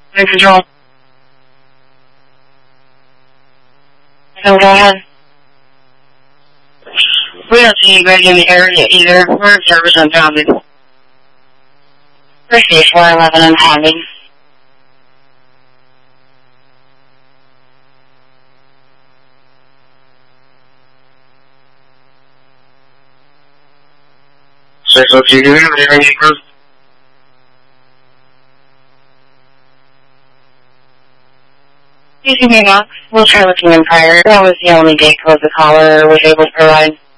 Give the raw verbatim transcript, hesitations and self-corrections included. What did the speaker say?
Air control. So go ahead. We don't see anybody in the area either. We're in service unfounded. Receive four eleven unfounded. six oh two, do we have any radio crew? Using your knock, we'll try looking in prior. That was the only day code the caller was able to provide.